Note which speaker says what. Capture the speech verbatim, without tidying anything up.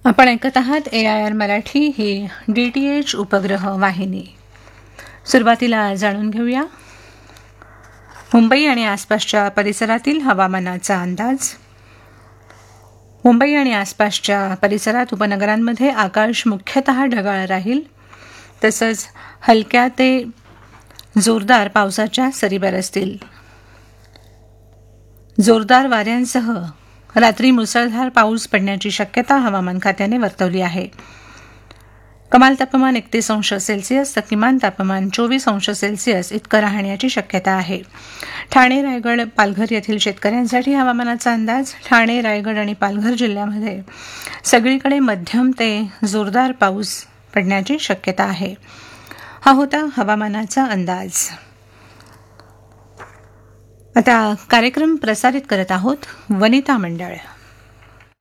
Speaker 1: आपण ऐकत आहात ए I R Marathi he D T H उपग्रह वाहिनी. सुरुवातीला जाणून घेऊया मुंबई आणि आसपासच्या परिसरातील हवामानाचा अंदाज. मुंबई आणि आसपासच्या परिसरात उपनगरांमध्ये आकाश मुख्यतः ढगाळ राहील. तसंच हलक्या ते जोरदार पावसाच्या सरी बरसतील. जोरदार वाऱ्यांसह रात्री मुसळधार पाऊस पडण्याची शक्यता हवामान खात्याने वर्तवली आहे. कमाल तापमान एकतीस अंश सेल्सिअस तर किमान तापमान चोवीस अंश सेल्सिअस इतकं राहण्याची शक्यता आहे. ठाणे, रायगड, पालघर येथील शेतकऱ्यांसाठी हवामानाचा अंदाज. ठाणे, रायगड आणि पालघर जिल्ह्यामध्ये सगळीकडे मध्यम ते जोरदार पाऊस पडण्याची शक्यता आहे. हा होता हवामानाचा अंदाज. आता कार्यक्रम प्रसारित करत आहोत वनिता मंडळ.